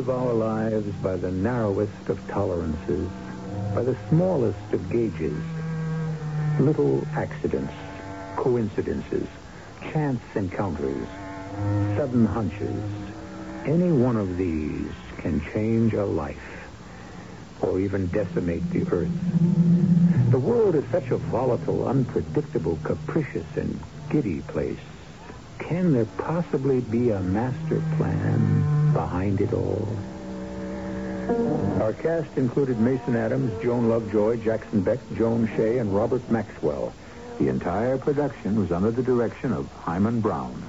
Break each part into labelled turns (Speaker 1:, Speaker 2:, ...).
Speaker 1: live our lives by the narrowest of tolerances, by the smallest of gauges. Little accidents, coincidences, chance encounters, sudden hunches. Any one of these can change a life, or even decimate the earth. The world is such a volatile, unpredictable, capricious, and giddy place. Can there possibly be a master plan behind it all? Our cast included Mason Adams, Joan Lovejoy, Jackson Beck, Joan Shea, and Robert Maxwell. The entire production was under the direction of Hyman Brown.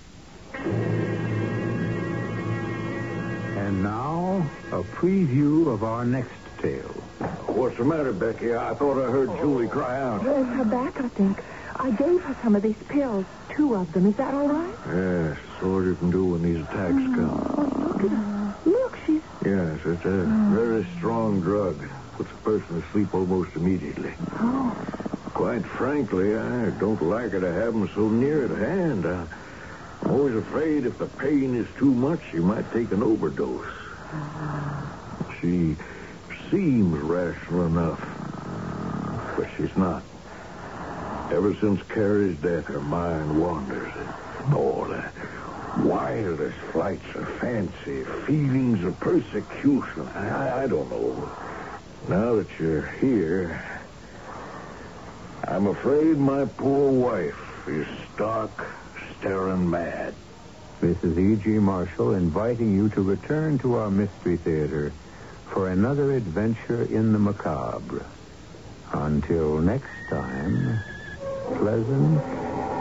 Speaker 1: And now, a preview of our next tale.
Speaker 2: What's the matter, Becky? I thought I heard Julie cry out.
Speaker 3: It's her back, I think. I gave her some of these pills. 2 of them. Is that all right?
Speaker 2: Yes, that's all you can do when these attacks come.
Speaker 3: Look at her. Look, she's...
Speaker 2: Yes, it's a very strong drug. Puts a person to sleep almost immediately.
Speaker 3: Oh.
Speaker 2: Quite frankly, I don't like her to have them so near at hand. I'm always afraid if the pain is too much, she might take an overdose. She seems rational enough, but she's not. Ever since Carrie's death, her mind wanders. All the wildest flights of fancy, feelings of persecution. I don't know. Now that you're here, I'm afraid my poor wife is stark, staring mad.
Speaker 1: This is E.G. Marshall inviting you to return to our Mystery Theater for another adventure in the macabre. Until next time, pleasant